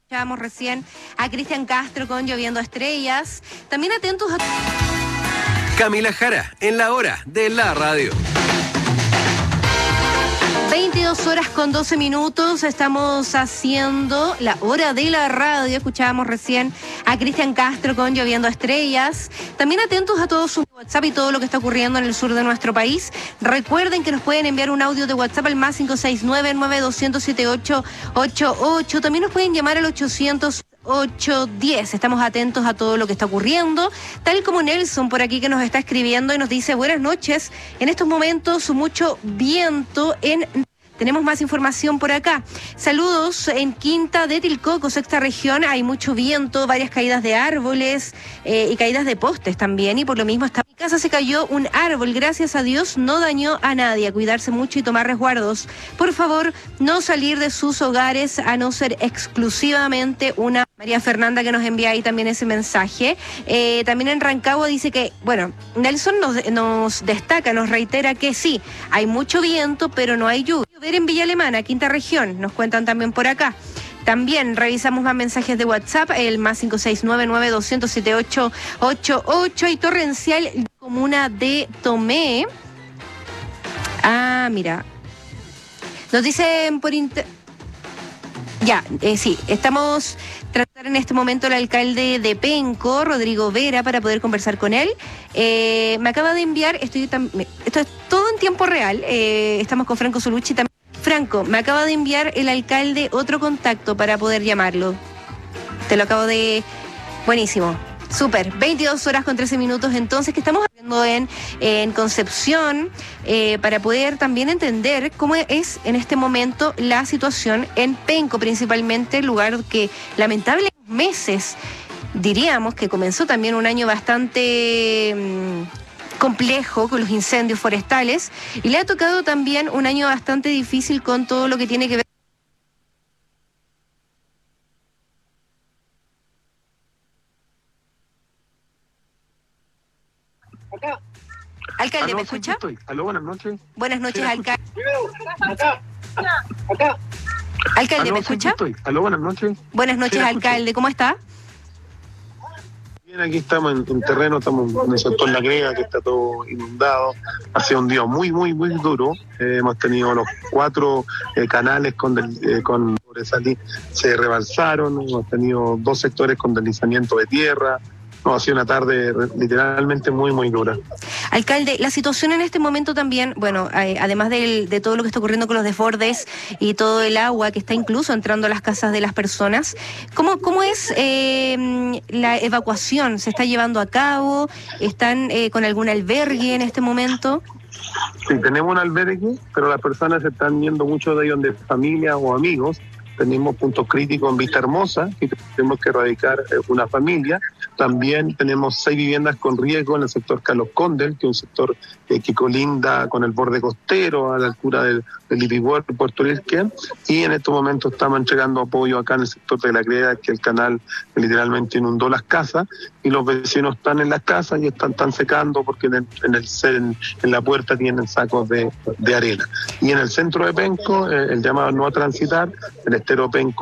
Escuchábamos recién a Cristian Castro con Lloviendo Estrellas. También atentos a... Camila Jara, en la hora de la radio. 22 horas con 12 minutos, estamos haciendo la hora de la radio. Escuchábamos recién a Cristian Castro con Lloviendo Estrellas. También atentos a todos sus WhatsApp y todo lo que está ocurriendo en el sur de nuestro país. Recuerden que nos pueden enviar un audio de WhatsApp al más 569-9200-7888. También nos pueden llamar al 810. Estamos atentos a todo lo que está ocurriendo, tal como Nelson por aquí que nos está escribiendo y nos dice: buenas noches, en estos momentos mucho viento en... Tenemos más información por acá. Saludos en Quinta de Tilcoco, sexta región. Hay mucho viento, varias caídas de árboles y caídas de postes también. Y por lo mismo, en mi casa se cayó un árbol. Gracias a Dios no dañó a nadie. A cuidarse mucho y tomar resguardos. Por favor, no salir de sus hogares a no ser exclusivamente una... María Fernanda que nos envía ahí también ese mensaje. También en Rancagua dice que, bueno, Nelson nos destaca, nos reitera que sí, hay mucho viento, pero no hay lluvia. Ver en Villa Alemana, quinta región, nos cuentan también por acá. También revisamos más mensajes de WhatsApp, el más 569-9200-7888 y torrencial comuna de Tomé. Ah, mira. Nos dicen por sí, estamos tratando en este momento al alcalde de Penco, Rodrigo Vera, para poder conversar con él. Me acaba de enviar, esto es todo en tiempo real, estamos con Franco Solucci también. Franco, me acaba de enviar el alcalde otro contacto para poder llamarlo. Te lo acabo de... Buenísimo. Súper, 22 horas con 13 minutos entonces, que estamos haciendo en Concepción, para poder también entender cómo es en este momento la situación en Penco, principalmente, lugar que lamentablemente meses, diríamos que comenzó también un año bastante complejo con los incendios forestales, y le ha tocado también un año bastante difícil con todo lo que tiene que ver. Acá. Alcalde, ¿me escucha? Sí, aló, buenas noches. Buenas noches, alcalde. Acá. Alcalde, ¿me escucha? Sí, aló, buenas noches. Buenas noches, alcalde. ¿Cómo está? Bien, aquí estamos en terreno, estamos en el sector La Grega, que está todo inundado. Ha sido un día muy duro. Hemos tenido los 4 canales con se rebalsaron. Hemos tenido 2 sectores con deslizamiento de tierra. No, ha sido una tarde literalmente muy dura. Alcalde, la situación en este momento también, bueno, además de todo lo que está ocurriendo con los desbordes y todo el agua que está incluso entrando a las casas de las personas, ¿cómo es la evacuación? ¿Se está llevando a cabo? ¿Están con algún albergue en este momento? Sí, tenemos un albergue, pero las personas se están yendo, muchos de ellos de familia o amigos. Tenemos puntos críticos en Vista Hermosa, que tenemos que erradicar una familia. También tenemos 6 viviendas con riesgo en el sector Carlos Condel, que es un sector que colinda con el borde costero, a la altura del Ipiguer, Puerto Lilquén. Y en estos momentos estamos entregando apoyo acá en el sector de La Greda, que el canal literalmente inundó las casas, y los vecinos están en las casas y están secando porque en la puerta tienen sacos de arena. Y en el centro de Penco, el llamado no a transitar, el estero Penco